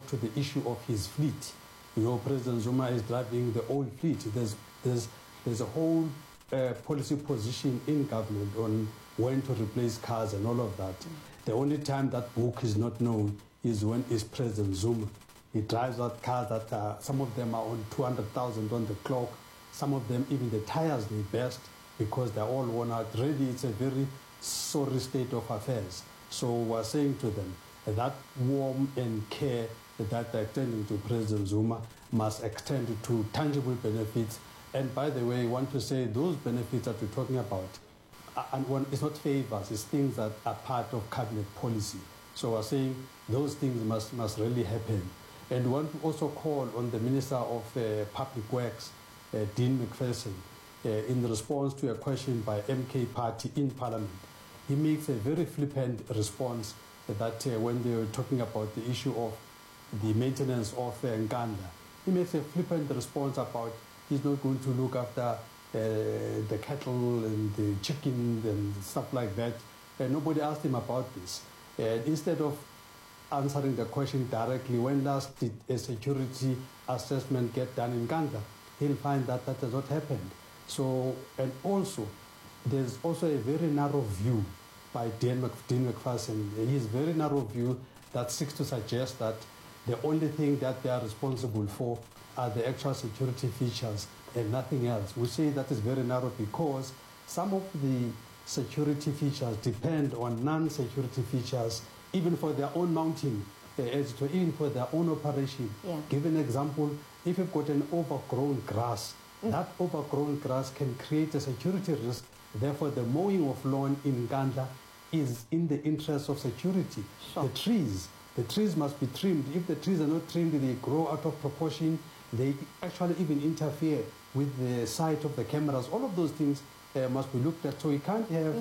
to the issue of his fleet. You know, President Zuma is driving the old fleet. There's a whole policy position in government on when to replace cars and all of that. The only time that book is not known is when it's President Zuma. He drives out cars that some of them are on 200,000 on the clock. Some of them, even the tires, they burst because they're all worn out. Really, it's a very sorry state of affairs. So we're saying to them that warmth and care that they're extending to President Zuma must extend to tangible benefits. And by the way, I want to say those benefits that we're talking about, and it's not favors, it's things that are part of cabinet policy. So we're saying those things must really happen. And we want to also call on the Minister of Public Works, Dean McPherson, in response to a question by MK Party in Parliament. He makes a very flippant response that when they were talking about the issue of the maintenance of Nkandla, he makes a flippant response about he's not going to look after the cattle and the chicken and stuff like that. Nobody asked him about this. Instead of answering the question directly, when last did a security assessment get done in Nkandla, he'll find that that has not happened. So, and also, there's also a very narrow view by Dean McPherson. His very narrow view that seeks to suggest that the only thing that they are responsible for are the actual security features and nothing else. We say that is very narrow because some of the security features depend on non-security features, even for their own mounting, even for their own operation. Yeah. Give an example, if you've got an overgrown grass, that overgrown grass can create a security risk. Therefore, the mowing of lawn in Nkandla is in the interest of security. Sure. The trees must be trimmed. If the trees are not trimmed, they grow out of proportion. They actually even interfere with the sight of the cameras. All of those things must be looked at. So you can't have...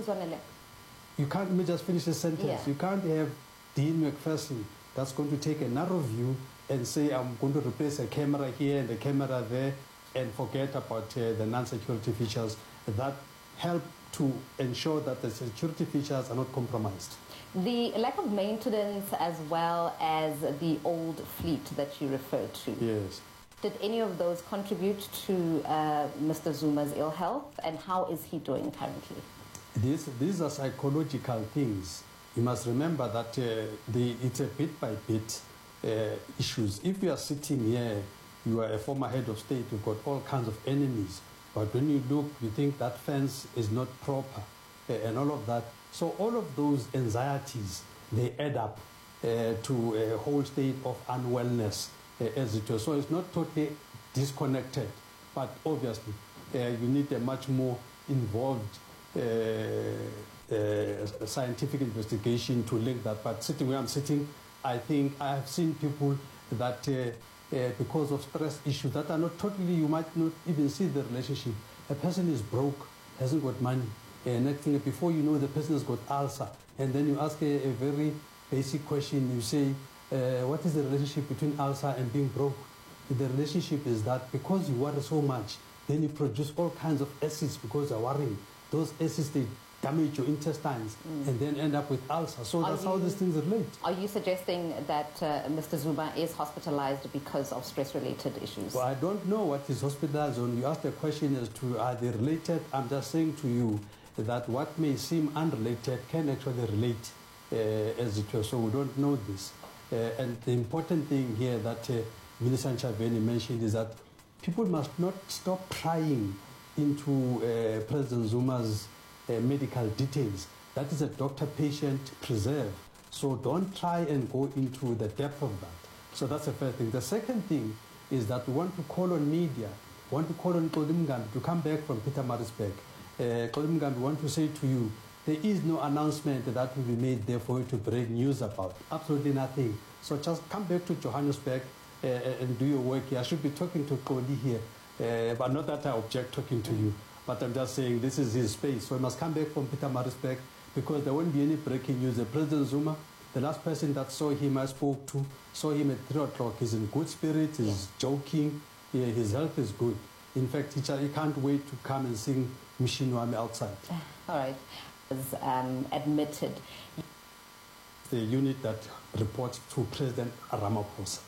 let me just finish the sentence. Yeah. You can't have Dean McPherson that's going to take a narrow view and say, I'm going to replace a camera here and a camera there and forget about the non-security features that help to ensure that the security features are not compromised. The lack of maintenance as well as the old fleet that you referred to. Yes. Did any of those contribute to Mr. Zuma's ill health, and how is he doing currently? These are psychological things. You must remember that it's a bit by bit issues. If you are sitting here, you are a former head of state, you've got all kinds of enemies. But when you look, you think that fence is not proper and all of that. So all of those anxieties, they add up to a whole state of unwellness as it was. So it's not totally disconnected, but obviously you need a much more involved scientific investigation to link that. But sitting where I'm sitting, I think I have seen people that because of stress issues that are not totally, you might not even see the relationship. A person is broke, hasn't got money, next thing, before you know, the person has got ulcer, and then you ask a very basic question, you say, what is the relationship between ulcer and being broke? The relationship is that because you worry so much, then you produce all kinds of acids because you're worrying. Those acids, they damage your intestines and then end up with ulcer. So that's how these things relate. Are you suggesting that Mr. Zuma is hospitalized because of stress-related issues? Well, I don't know what he's hospitalized on. You asked the question as to are they related. I'm just saying to you that what may seem unrelated can actually relate as it was. So we don't know this. And the important thing here that Minister Ntshavheni mentioned is that people must not stop prying into President Zuma's medical details. That is a doctor-patient preserve. So don't try and go into the depth of that. So that's the first thing. The second thing is that we want to call on media, we want to call on Xoli Mngambi to come back from Pietermaritzburg. Xoli Mngambi, we want to say to you, there is no announcement that will be made there for you to break news about. Absolutely nothing. So just come back to Johannesburg and do your work here. I should be talking to Xoli here, but not that I object talking to you. But I'm just saying this is his space. So he must come back from Pietermaritzburg because there won't be any breaking news. President Zuma, the last person that saw him, I spoke to, saw him at 3 o'clock. He's in good spirits, he's joking, his health is good. In fact, he can't wait to come and sing Mishinwami outside. All right. As admitted. The unit that reports to President Ramaphosa.